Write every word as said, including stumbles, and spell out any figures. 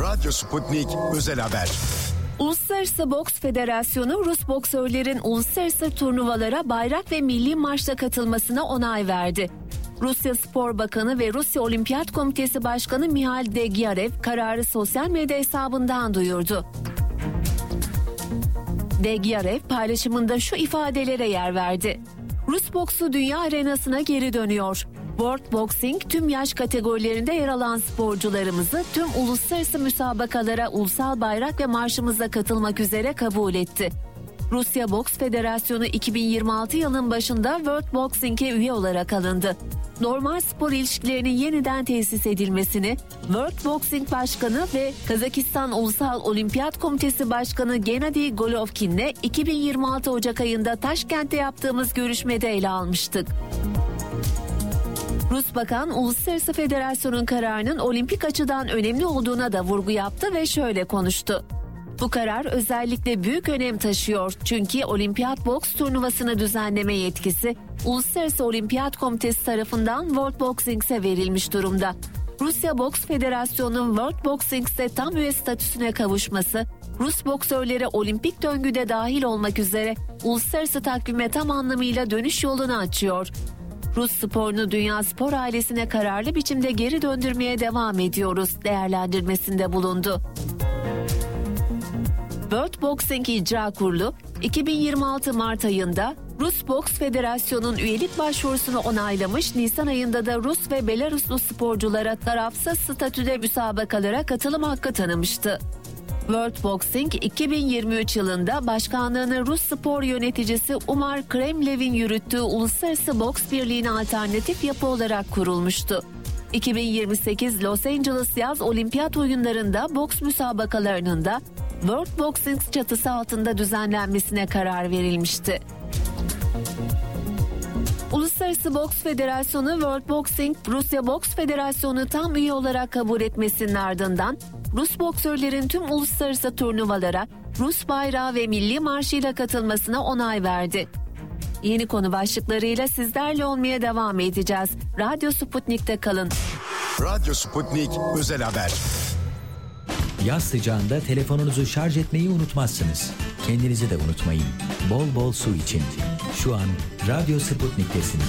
Radyo Sputnik Özel Haber. Uluslararası Boks Federasyonu Rus boksörlerin uluslararası turnuvalara bayrak ve milli marşla katılmasına onay verdi. Rusya Spor Bakanı ve Rusya Olimpiyat Komitesi Başkanı Mihail Degyarev kararı sosyal medya hesabından duyurdu. Degyarev paylaşımında şu ifadelere yer verdi. Rus boksu dünya arenasına geri dönüyor. World Boxing tüm yaş kategorilerinde yer alan sporcularımızı tüm uluslararası müsabakalara ulusal bayrak ve marşımızla katılmak üzere kabul etti. Rusya Boks Federasyonu iki bin yirmi altı yılının başında World Boxing'e üye olarak alındı. Normal spor ilişkilerinin yeniden tesis edilmesini World Boxing Başkanı ve Kazakistan Ulusal Olimpiyat Komitesi Başkanı Gennady Golovkin'le iki bin yirmi altı Ocak ayında Taşkent'te yaptığımız görüşmede ele almıştık. Rus Bakan, Uluslararası Federasyonun kararının olimpik açıdan önemli olduğuna da vurgu yaptı ve şöyle konuştu. Bu karar özellikle büyük önem taşıyor çünkü olimpiyat boks turnuvasını düzenleme yetkisi Uluslararası Olimpiyat Komitesi tarafından World Boxing'e verilmiş durumda. Rusya Boks Federasyonu'nun World Boxing'e tam üye statüsüne kavuşması, Rus boksörlere olimpik döngüde dahil olmak üzere uluslararası takvime tam anlamıyla dönüş yolunu açıyor. Rus sporunu dünya spor ailesine kararlı biçimde geri döndürmeye devam ediyoruz değerlendirmesinde bulundu. World Boxing İcra Kurulu iki bin yirmi altı Mart ayında Rus Boks Federasyonu'nun üyelik başvurusunu onaylamış, Nisan ayında da Rus ve Belaruslu sporculara tarafsız statüde müsabakalara katılım hakkı tanımıştı. World Boxing iki bin yirmi üç yılında başkanlığını Rus spor yöneticisi Umar Kremlev'in yürüttüğü Uluslararası Boks Birliği'ne alternatif yapı olarak kurulmuştu. iki bin yirmi sekiz Los Angeles Yaz Olimpiyat Oyunları'nda boks müsabakalarının da World Boxing çatısı altında düzenlenmesine karar verilmişti. Uluslararası Boks Federasyonu World Boxing, Rusya Boks Federasyonu tam üye olarak kabul etmesinin ardından Rus boksörlerin tüm uluslararası turnuvalara Rus bayrağı ve milli marşıyla katılmasına onay verdi. Yeni konu başlıklarıyla sizlerle olmaya devam edeceğiz. Radyo Sputnik'te kalın. Radyo Sputnik Özel Haber. Yaz sıcağında telefonunuzu şarj etmeyi unutmazsınız. Kendinizi de unutmayın. Bol bol su için. Şu an Radyo Sputnik'tesiniz.